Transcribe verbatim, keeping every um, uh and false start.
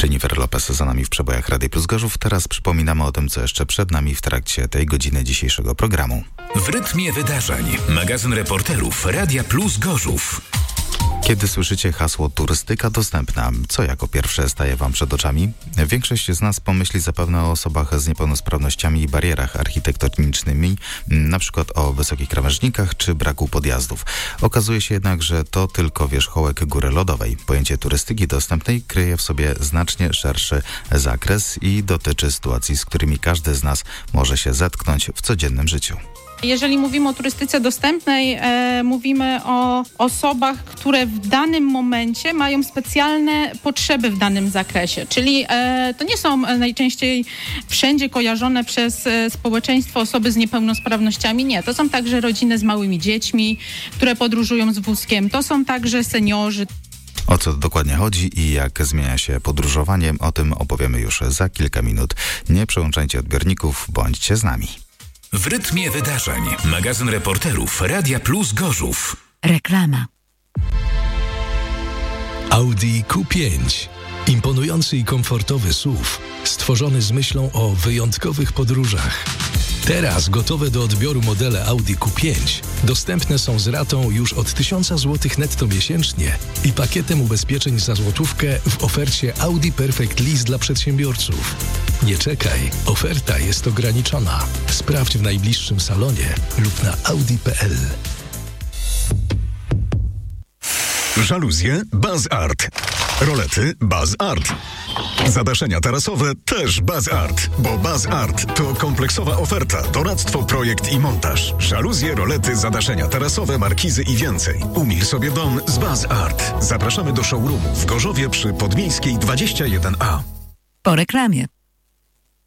Jennifer Lopez za nami w przebojach Radia Plus Gorzów. Teraz przypominamy o tym, co jeszcze przed nami w trakcie tej godziny dzisiejszego programu. W rytmie wydarzeń. Magazyn reporterów Radia Plus Gorzów. Kiedy słyszycie hasło turystyka dostępna, co jako pierwsze staje wam przed oczami? Większość z nas pomyśli zapewne o osobach z niepełnosprawnościami i barierach architektonicznymi, na przykład o wysokich krawężnikach czy braku podjazdów. Okazuje się jednak, że to tylko wierzchołek góry lodowej. Pojęcie turystyki dostępnej kryje w sobie znacznie szerszy zakres i dotyczy sytuacji, z którymi każdy z nas może się zetknąć w codziennym życiu. Jeżeli mówimy o turystyce dostępnej, e, mówimy o osobach, które w danym momencie mają specjalne potrzeby w danym zakresie. Czyli e, to nie są najczęściej wszędzie kojarzone przez e, społeczeństwo osoby z niepełnosprawnościami. Nie, to są także rodziny z małymi dziećmi, które podróżują z wózkiem. To są także seniorzy. O co dokładnie chodzi i jak zmienia się podróżowanie, o tym opowiemy już za kilka minut. Nie przełączajcie odbiorników, bądźcie z nami. W rytmie wydarzeń. Magazyn reporterów Radia Plus Gorzów. Reklama. Audi Q pięć. Imponujący i komfortowy S U V, stworzony z myślą o wyjątkowych podróżach. Teraz gotowe do odbioru modele Audi Q pięć dostępne są z ratą już od tysiąc złotych netto miesięcznie i pakietem ubezpieczeń za złotówkę w ofercie Audi Perfect Lease dla przedsiębiorców. Nie czekaj, oferta jest ograniczona. Sprawdź w najbliższym salonie lub na audi kropka p l. Żaluzje Baz Art. Rolety Baz Art. Zadaszenia tarasowe też Baz Art, bo Baz Art to kompleksowa oferta, doradztwo, projekt i montaż. Żaluzje, rolety, zadaszenia tarasowe, markizy i więcej. Umil sobie dom z Baz Art. Zapraszamy do showroomu w Gorzowie przy Podmiejskiej dwadzieścia jeden A. Po reklamie.